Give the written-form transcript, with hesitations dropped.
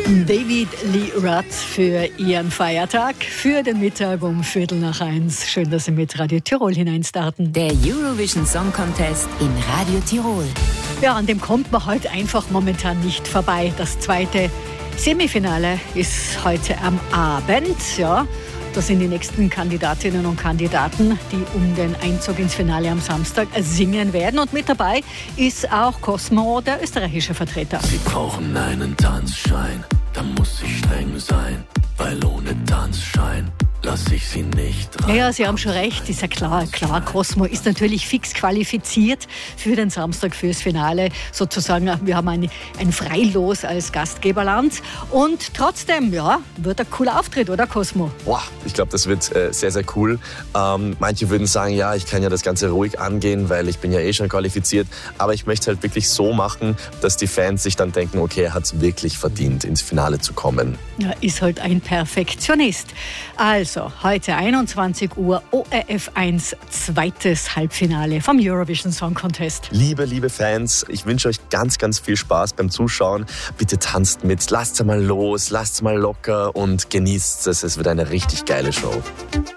David Lee Roth für Ihren Feiertag, für den Mittag um 1:15. Schön, dass Sie mit Radio Tirol hineinstarten. Der Eurovision Song Contest in Radio Tirol. Ja, an dem kommt man heute einfach momentan nicht vorbei. Das zweite Semifinale ist heute am Abend. Ja, das sind die nächsten Kandidatinnen und Kandidaten, die um den Einzug ins Finale am Samstag singen werden. Und mit dabei ist auch Cosmo, der österreichische Vertreter. Sie brauchen einen Tanzschein, da muss ich streng sein, weil ohne Tanzschein lass ich sie nicht rein. Ja, Sie haben schon recht, ist ja klar. Cosmo ist natürlich fix qualifiziert für den Samstag, fürs Finale. Sozusagen, wir haben ein Freilos als Gastgeberland. Und trotzdem, ja, wird ein cooler Auftritt, oder Cosmo? Boah, ich glaube, das wird sehr, sehr cool. Manche würden sagen, ja, ich kann ja das Ganze ruhig angehen, weil ich bin ja eh schon qualifiziert. Aber ich möchte halt wirklich so machen, dass die Fans sich dann denken, okay, er hat es wirklich verdient, ins Finale zu kommen. Ja, ist halt ein Perfektionist. Also, heute 21 Uhr, ORF 1, zweites Halbfinale vom Eurovision Song Contest. Liebe Fans, ich wünsche euch ganz, ganz viel Spaß beim Zuschauen. Bitte tanzt mit, lasst mal los, lasst mal locker und genießt es. Es wird eine richtig geile Show.